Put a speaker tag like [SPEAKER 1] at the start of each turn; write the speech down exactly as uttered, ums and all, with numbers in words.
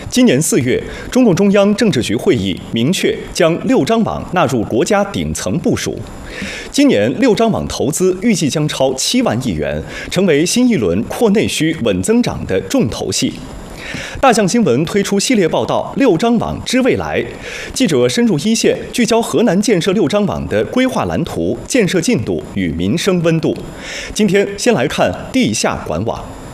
[SPEAKER 1] 今年四月，中共中央政治局会议明确将六张网纳入国家顶层部署。今年六张网投资预计将超七万亿元，成为新一轮扩内需、稳增长的重头戏。大象新闻推出系列报道《六张网知未来》，记者深入一线，聚焦河南建设六张网的规划蓝图、建设进度与民生温度。今天先来看地下管网。